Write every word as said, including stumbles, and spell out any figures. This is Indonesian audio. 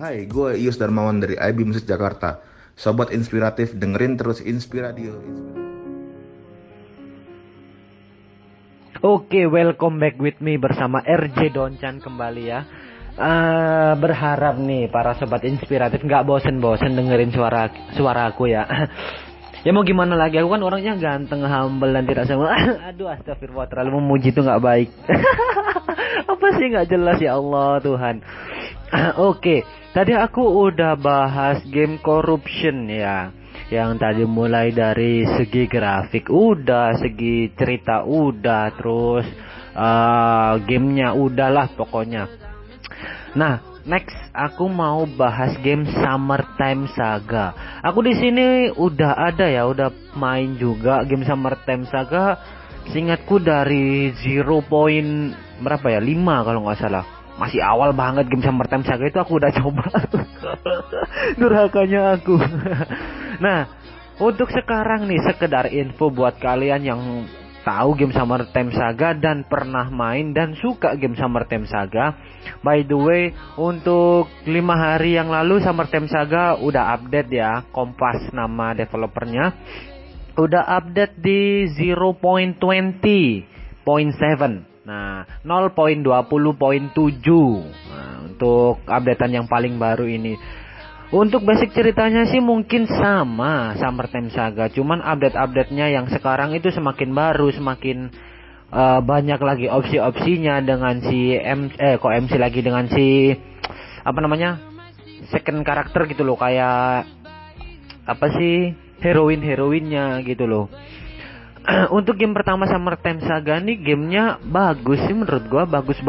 Hai, gue Ius Darmawan dari I B Musik Jakarta. Sobat inspiratif, dengerin terus Inspiradio. Oke, welcome back with me bersama R J Doncan kembali ya. Eh, berharap nih para sobat inspiratif nggak bosen-bosen dengerin suara suara aku ya. Ya mau gimana lagi, aku kan orangnya ganteng, humble dan tidak sama. Aduh, astagfirullah, terlalu memuji itu nggak baik. Apa sih nggak jelas, ya Allah Tuhan. Oke, tadi aku udah bahas game Corruption ya. Yang tadi mulai dari segi grafik udah, segi cerita udah, terus uh, gamenya udahlah pokoknya. Nah, next aku mau bahas game Summertime Saga. Aku di sini udah ada ya, udah main juga game Summertime Saga. Seingatku dari zero point berapa ya, lima kalau nggak salah. Masih awal banget game Summertime Saga itu aku udah coba. Durhakanya aku. Nah, untuk sekarang nih sekedar info buat kalian yang tahu game Summertime Saga dan pernah main dan suka game Summertime Saga. By the way, untuk lima hari yang lalu Summertime Saga udah update ya. Kompas nama developernya. Udah update di zero point dua puluh point tujuh. Nah, nol point dua puluh point tujuh. Nah, untuk updatean yang paling baru ini. Untuk basic ceritanya sih mungkin sama Summertime Saga, cuman update-update-nya yang sekarang itu semakin baru, semakin uh, banyak lagi opsi-opsinya dengan si M eh kok M C lagi dengan si apa namanya? second karakter gitu loh, kayak apa sih? heroin-heroinnya gitu loh. Untuk game pertama Summertime Saga nih gamenya bagus sih menurut gua, bagus banget.